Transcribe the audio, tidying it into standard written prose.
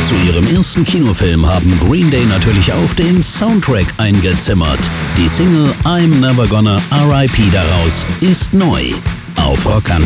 Zu ihrem ersten Kinofilm haben Green Day natürlich auch den Soundtrack eingezimmert. Die Single I'm Never Gonna R.I.P. daraus ist neu auf Rock